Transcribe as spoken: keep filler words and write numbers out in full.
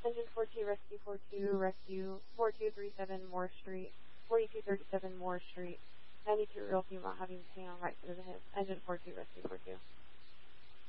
Engine four two, rescue four two, rescue four two three seven Moore Street, forty-two thirty-seven Moore Street, ninety-two real female having pain on right side of the hip. Engine four two, rescue four two.